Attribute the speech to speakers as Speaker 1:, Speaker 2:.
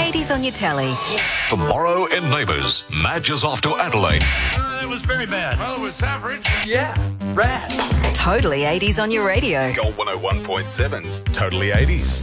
Speaker 1: 80s on your telly.
Speaker 2: Tomorrow in Neighbours, Madge is off to Adelaide.
Speaker 3: It was very bad.
Speaker 4: Well, it was average.
Speaker 3: Yeah, rad.
Speaker 1: Totally 80s on your radio.
Speaker 5: Gold 101.7's Totally 80s.